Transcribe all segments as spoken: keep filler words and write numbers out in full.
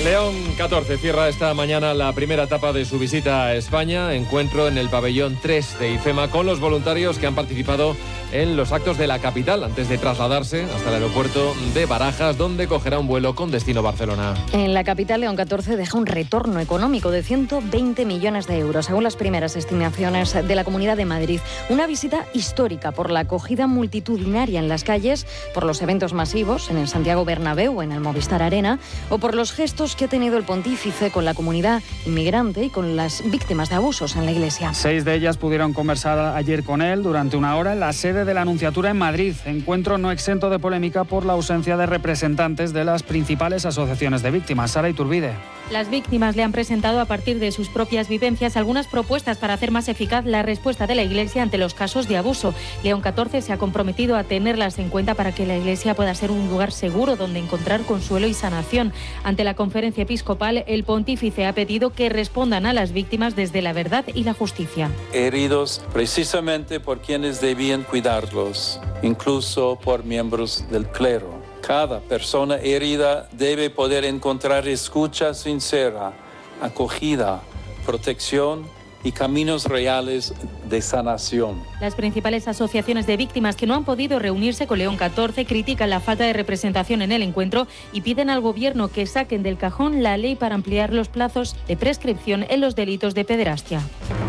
León catorce cierra esta mañana la primera etapa de su visita a España. Encuentro en el pabellón tres de IFEMA con los voluntarios que han participado en los actos de la capital antes de trasladarse hasta el aeropuerto de Barajas, donde cogerá un vuelo con destino Barcelona. En la capital, León catorce deja un retorno económico de ciento veinte millones de euros, según las primeras estimaciones de la Comunidad de Madrid. Una visita histórica por la acogida multitudinaria en las calles, por los eventos masivos en el Santiago Bernabéu o en el Movistar Arena, o por los gestos que ha tenido el pontífice con la comunidad inmigrante y con las víctimas de abusos en la Iglesia. Seis de ellas pudieron conversar ayer con él durante una hora en la sede de la Anunciatura en Madrid. Encuentro no exento de polémica por la ausencia de representantes de las principales asociaciones de víctimas. Sara Iturbide. Las víctimas le han presentado, a partir de sus propias vivencias, algunas propuestas para hacer más eficaz la respuesta de la Iglesia ante los casos de abuso. León catorce se ha comprometido a tenerlas en cuenta para que la Iglesia pueda ser un lugar seguro donde encontrar consuelo y sanación. Ante la conferencia episcopal, el pontífice ha pedido que respondan a las víctimas desde la verdad y la justicia. Heridos precisamente por quienes debían cuidarlos, incluso por miembros del clero. Cada persona herida debe poder encontrar escucha sincera, acogida, protección y caminos reales de sanación. Las principales asociaciones de víctimas que no han podido reunirse con León catorce critican la falta de representación en el encuentro y piden al Gobierno que saquen del cajón la ley para ampliar los plazos de prescripción en los delitos de pederastia.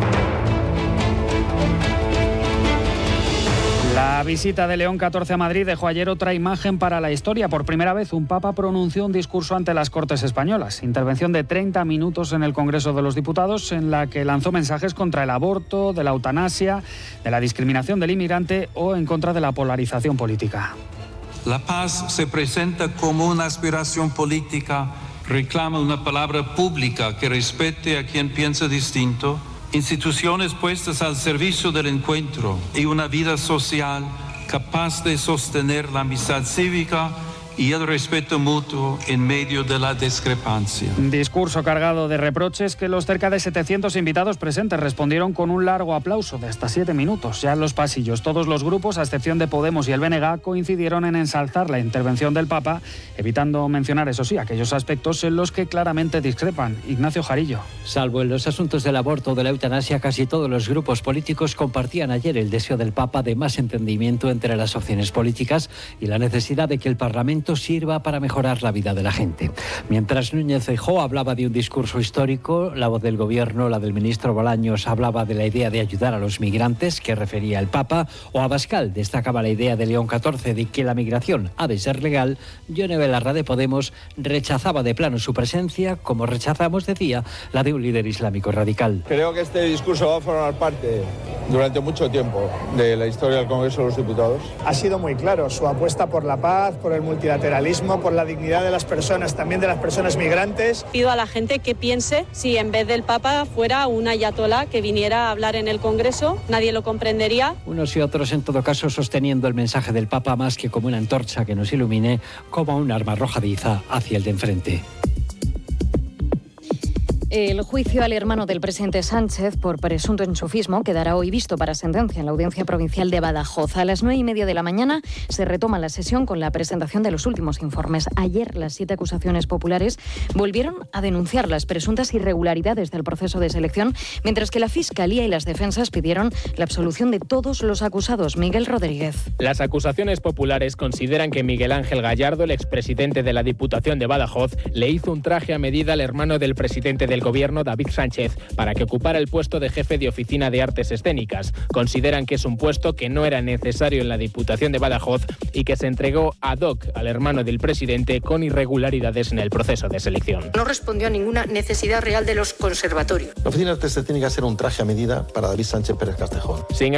La visita de León catorce a Madrid dejó ayer otra imagen para la historia. Por primera vez, un papa pronunció un discurso ante las Cortes españolas. Intervención de treinta minutos en el Congreso de los Diputados, en la que lanzó mensajes contra el aborto, de la eutanasia, de la discriminación del inmigrante o en contra de la polarización política. La paz se presenta como una aspiración política, reclama una palabra pública que respete a quien piensa distinto, instituciones puestas al servicio del encuentro y una vida social capaz de sostener la amistad cívica y el respeto mutuo en medio de la discrepancia. Un discurso cargado de reproches que los cerca de setecientos invitados presentes respondieron con un largo aplauso de hasta siete minutos. Ya en los pasillos, todos los grupos, a excepción de Podemos y el B N G, coincidieron en ensalzar la intervención del Papa, evitando mencionar, eso sí, aquellos aspectos en los que claramente discrepan. Ignacio Jarillo. Salvo en los asuntos del aborto o de la eutanasia, casi todos los grupos políticos compartían ayer el deseo del Papa de más entendimiento entre las opciones políticas y la necesidad de que el Parlamento sirva para mejorar la vida de la gente. Mientras Núñez Feijóo hablaba de un discurso histórico, la voz del Gobierno, la del ministro Bolaños, hablaba de la idea de ayudar a los migrantes, que refería el Papa, o Abascal destacaba la idea de León catorce de que la migración ha de ser legal. Yone Belarra de Podemos rechazaba de plano su presencia, como rechazamos, decía, la de un líder islámico radical. Creo que este discurso va a formar parte durante mucho tiempo de la historia del Congreso de los Diputados. Ha sido muy claro su apuesta por la paz, por el multilateralismo, por la dignidad de las personas, también de las personas migrantes. Pido a la gente que piense si en vez del Papa fuera un ayatolá que viniera a hablar en el Congreso, nadie lo comprendería. Unos y otros, en todo caso, sosteniendo el mensaje del Papa más que como una antorcha que nos ilumine, como un arma arrojadiza hacia el de enfrente. El juicio al hermano del presidente Sánchez por presunto enchufismo quedará hoy visto para sentencia en la Audiencia Provincial de Badajoz. A las nueve y media de la mañana se retoma la sesión con la presentación de los últimos informes. Ayer las siete acusaciones populares volvieron a denunciar las presuntas irregularidades del proceso de selección, mientras que la Fiscalía y las defensas pidieron la absolución de todos los acusados. Miguel Rodríguez. Las acusaciones populares consideran que Miguel Ángel Gallardo, el expresidente de la Diputación de Badajoz, le hizo un traje a medida al hermano del presidente del Gobierno, David Sánchez, para que ocupara el puesto de jefe de Oficina de Artes Escénicas. Consideran que es un puesto que no era necesario en la Diputación de Badajoz y que se entregó ad hoc al hermano del presidente con irregularidades en el proceso de selección. No respondió a ninguna necesidad real de los conservatorios. La Oficina de Artes Escénicas era un traje a medida para David Sánchez Pérez Castejón. Sin